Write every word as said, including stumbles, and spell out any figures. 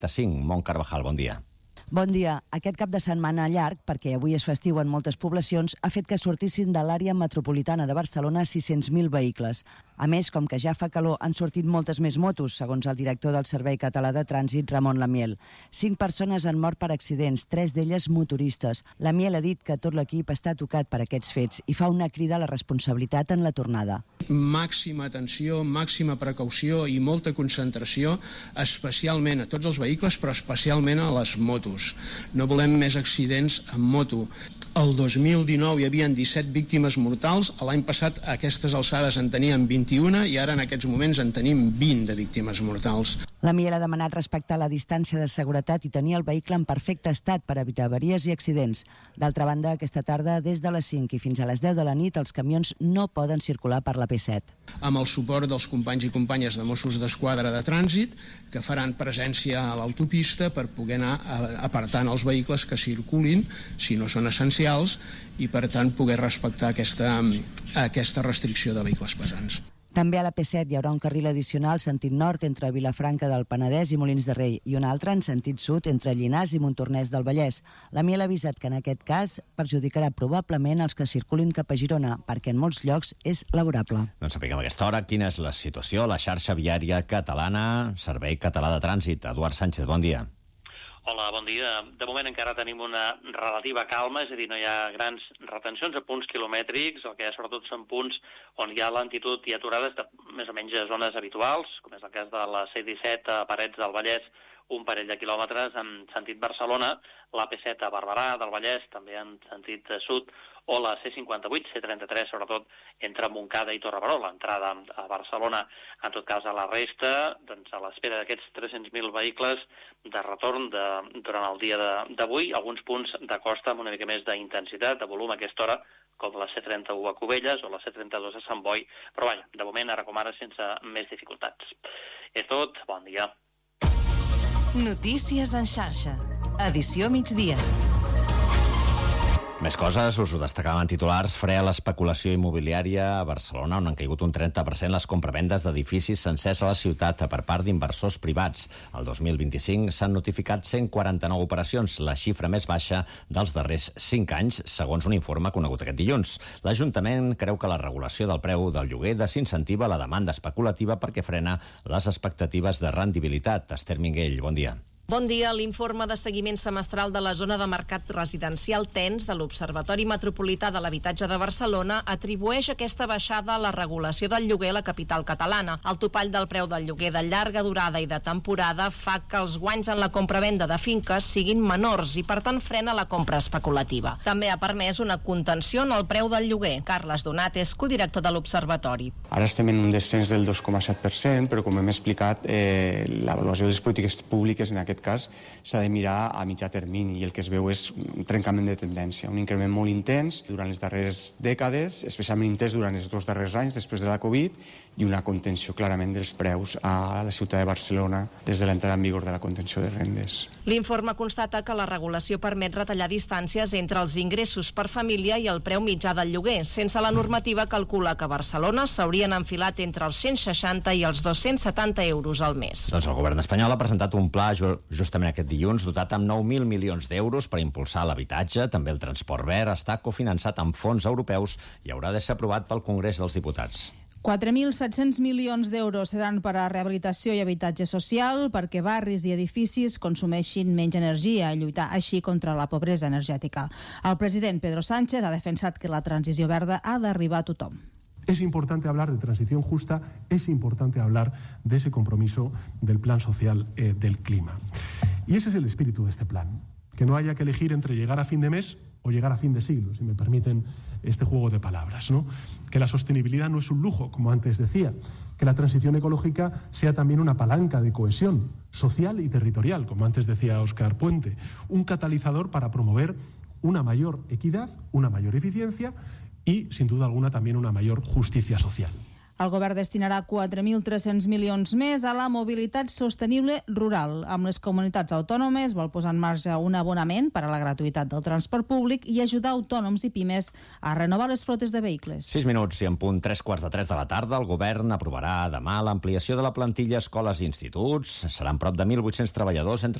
cinc. Mont Carvajal, bon dia. Bon dia. Aquest cap de setmana llarg, perquè avui és festiu en moltes poblacions, ha fet que sortissin de l'àrea metropolitana de Barcelona sis-cents mil vehicles. A més, com que ja fa calor, han sortit moltes més motos, segons el director del Servei Català de Trànsit, Ramon Lamiel. Cinc persones han mort per accidents, tres d'elles motoristes. Lamiel ha dit que tot l'equip està tocat per aquests fets i fa una crida a la responsabilitat en la tornada. Màxima atenció, màxima precaució i molta concentració, especialment a tots els vehicles, però especialment a les motos. No volem més accidents amb moto. El dos mil dinou hi havia disset víctimes mortals, l'any passat a aquestes alçades en teníem vint-i-una i ara en aquests moments en tenim vint de víctimes mortals. Lamiel ha demanat respectar la distància de seguretat i tenir el vehicle en perfecte estat per evitar avaries i accidents. D'altra banda, aquesta tarda, des de les cinc i fins a les deu de la nit, els camions no poden circular per la P set. Amb el suport dels companys i companyes de Mossos d'Esquadra de Trànsit, que faran presència a l'autopista per poder anar apartant els vehicles que circulin, si no són essencials, i per tant poder respectar aquesta, aquesta restricció de vehicles pesants. També a la P set hi haurà un carril addicional sentit nord entre Vilafranca del Penedès i Molins de Rei i un altre en sentit sud entre Llinars i Montornès del Vallès. Lamiel ha avisat que en aquest cas perjudicarà probablement els que circulin cap a Girona, perquè en molts llocs és laborable. Doncs sapiguem a aquesta hora quina és la situació a la xarxa viària catalana, Servei Català de Trànsit. Eduard Sánchez, bon dia. Hola, bon dia. De moment encara tenim una relativa calma, és a dir, no hi ha grans retencions a punts quilomètrics, el que hi ha sobretot són punts on hi ha lentitud i aturades de més o menys zones habituals, com és el cas de la C disset a Parets del Vallès, un parell de quilòmetres en sentit Barcelona, la P set a Barberà del Vallès, també en sentit sud, o la C cinquanta-vuit, C trenta-tres, sobretot entre Montcada i Torrebaró, l'entrada a Barcelona. En tot cas, a la resta, doncs, a l'espera d'aquests tres-cents mil vehicles de retorn de, durant el dia d'avui, alguns punts de costa amb una mica més d'intensitat, de volum a aquesta hora, com la C trenta-u a Cubelles o la C trenta-dos a Sant Boi, però vaja, de moment, ara com ara, sense més dificultats. És tot, bon dia. Notícies en xarxa. Edició migdia. Més coses, us ho destacaven titulars. Fre a l'especulació immobiliària a Barcelona, on han caigut un trenta per cent les compravendes d'edificis sencers a la ciutat per part d'inversors privats. El dos mil vint-i-cinc s'han notificat cent quaranta-nou operacions, la xifra més baixa dels darrers cinc anys, segons un informe conegut aquest dilluns. L'Ajuntament creu que la regulació del preu del lloguer desincentiva la demanda especulativa perquè frena les expectatives de rendibilitat. Esther Minguell, bon dia. Bon dia. L'informe de seguiment semestral de la zona de mercat residencial T E N S de l'Observatori Metropolità de l'Habitatge de Barcelona atribueix aquesta baixada a la regulació del lloguer a la capital catalana. El topall del preu del lloguer de llarga durada i de temporada fa que els guanys en la compravenda de finques siguin menors i per tant frena la compra especulativa. També ha permès una contenció en el preu del lloguer. Carles Donat és codirector de l'Observatori. Ara estem en un descens del dos coma set per cent, però com hem explicat, eh, l'avaluació de les polítiques públiques en aquest cas s'ha de mirar a mitjà termini i el que es veu és un trencament de tendència, un increment molt intens durant les darreres dècades, especialment intens durant els dos darrers anys després de la Covid, i una contenció clarament dels preus a la ciutat de Barcelona des de l'entrada en vigor de la contenció de rendes. L'informe constata que la regulació permet retallar distàncies entre els ingressos per família i el preu mitjà del lloguer. Sense la normativa calcula que a Barcelona s'haurien enfilat entre els cent seixanta i els dos-cents setanta euros al mes. Doncs el govern espanyol ha presentat un pla justament aquest dilluns, dotat amb nou mil milions d'euros per impulsar l'habitatge. També el transport verd està cofinançat amb fons europeus i haurà de ser aprovat pel Congrés dels Diputats. quatre mil set-cents milions d'euros seran per a rehabilitació i habitatge social perquè barris i edificis consumeixin menys energia i lluitar així contra la pobresa energètica. El president Pedro Sánchez ha defensat que la transició verda ha d'arribar a tothom. Es importante hablar de transición justa, es importante hablar de ese compromiso del plan social eh, del clima. Y ese es el espíritu de este plan, que no haya que elegir entre llegar a fin de mes o llegar a fin de siglo, si me permiten este juego de palabras, ¿no? Que la sostenibilidad no es un lujo, como antes decía, que la transición ecológica sea también una palanca de cohesión social y territorial, como antes decía Óscar Puente, un catalizador para promover una mayor equidad, una mayor eficiencia y, sin duda alguna, también una mayor justicia social. El govern destinarà quatre mil tres-cents milions més a la mobilitat sostenible rural. Amb les comunitats autònomes vol posar en marxa un abonament per a la gratuïtat del transport públic i ajudar autònoms i pimes a renovar les flotes de vehicles. Sis minuts i en punt tres quarts de tres de la tarda, el govern aprovarà demà l'ampliació de la plantilla a escoles i instituts. Seran prop de mil vuit-cents treballadors entre